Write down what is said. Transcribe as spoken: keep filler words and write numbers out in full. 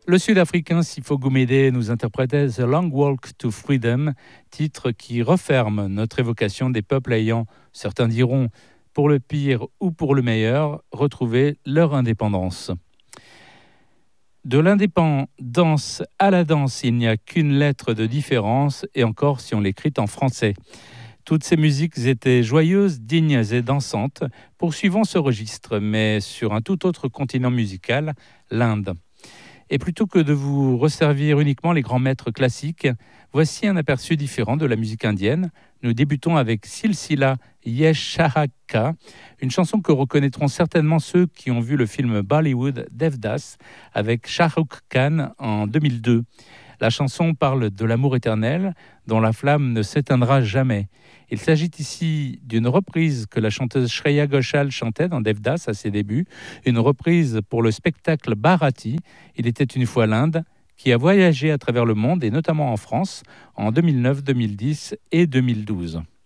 Le Sud-Africain Sipho Gumede nous interprétait The Long Walk to Freedom, titre qui referme notre évocation des peuples ayant, certains diront, pour le pire ou pour le meilleur, retrouvé leur indépendance. De l'indépendance à la danse, il n'y a qu'une lettre de différence, et encore si on l'écrit en français. Toutes ces musiques étaient joyeuses, dignes et dansantes, poursuivant ce registre, mais sur un tout autre continent musical, l'Inde. Et plutôt que de vous resservir uniquement les grands maîtres classiques, voici un aperçu différent de la musique indienne. Nous débutons avec Silsila Yeshahaka, une chanson que reconnaîtront certainement ceux qui ont vu le film Bollywood Devdas avec Shah Rukh Khan en deux mille deux. La chanson parle de l'amour éternel dont la flamme ne s'éteindra jamais. Il s'agit ici d'une reprise que la chanteuse Shreya Ghoshal chantait dans Devdas à ses débuts, une reprise pour le spectacle Bharati, Il était une fois l'Inde, qui a voyagé à travers le monde et notamment en France en deux mille neuf, deux mille dix et deux mille douze.